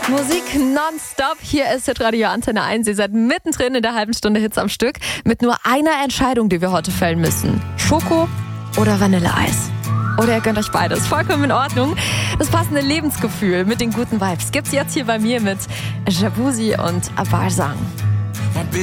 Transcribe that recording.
Musik nonstop. Hier ist Hitradio Antenne 1. Ihr seid mittendrin in der halben Stunde Hits am Stück mit nur einer Entscheidung, die wir heute fällen müssen. Schoko oder Vanilleeis? Oder ihr gönnt euch beides. Vollkommen in Ordnung. Das passende Lebensgefühl mit den guten Vibes gibt's jetzt hier bei mir mit Jabuzi und Abalsang.